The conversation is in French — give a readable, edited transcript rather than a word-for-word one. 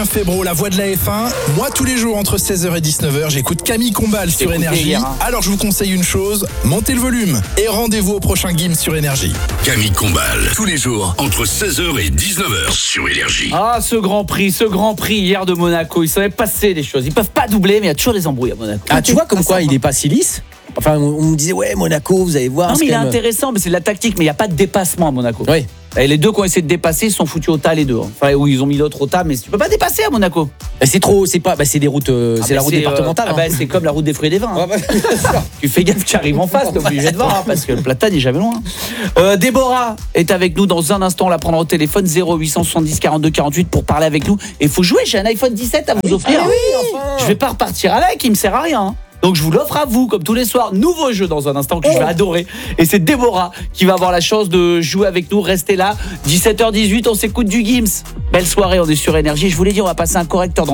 Fébro, la voix de la F1. Moi, tous les jours, entre 16h et 19h, j'écoute Camille Combal sur Énergie. Hier, hein. Alors, je vous conseille une chose, montez le volume et rendez-vous au prochain Gims sur Énergie. Camille Combal, tous les jours, entre 16h et 19h sur Énergie. Ah, ce Grand Prix hier de Monaco, il s'en est passé des choses. Ils peuvent pas doubler, mais il y a toujours des embrouilles à Monaco. Ah, tu vois comme quoi il est pas si lisse. Enfin, on me disait ouais, Monaco, vous allez voir. Non, mais il est quand même... intéressant, mais c'est de la tactique, mais il n'y a pas de dépassement à Monaco. Oui. Et les deux qui ont essayé de dépasser sont foutus au tas, les deux. Enfin, où ils ont mis l'autre au tas, mais tu peux pas dépasser à Monaco. C'est trop, c'est pas, c'est des routes, c'est la route départementale. C'est comme la route des fruits et des vins. Tu fais gaffe, tu arrives en face, t'es obligé de voir, hein, parce que le platane n'est jamais loin. Déborah est avec nous dans un instant, on la prendra au téléphone 0870 42 48 pour parler avec nous. Et il faut jouer, j'ai un iPhone 17 à vous offrir. Je vais pas repartir avec, il me sert à rien. Hein. Donc je vous l'offre à vous, comme tous les soirs. Nouveau jeu dans un instant que je vais adorer. Et c'est Déborah qui va avoir la chance de jouer avec nous. Restez là, 17h18, on s'écoute du Gims. Belle soirée, on est sur Énergie. Je vous l'ai dit, on va passer un correcteur dans